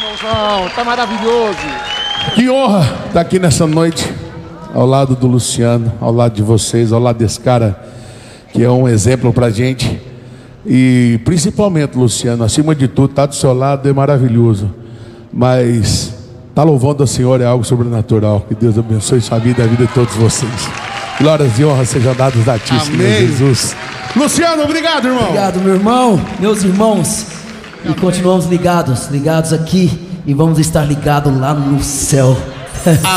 irmãozão, tá maravilhoso. Que honra estar aqui nessa noite, ao lado do Luciano, ao lado de vocês, ao lado desse cara que é um exemplo pra gente. E principalmente, Luciano, acima de tudo, estar do seu lado é maravilhoso. Mas estar louvando a Senhora é algo sobrenatural. Que Deus abençoe sua vida e a vida de todos vocês. Glórias e honras sejam dadas a ti, Senhor Jesus. Luciano, obrigado, irmão. Obrigado, meu irmão, meus irmãos. E continuamos ligados aqui. E vamos estar ligados lá no céu.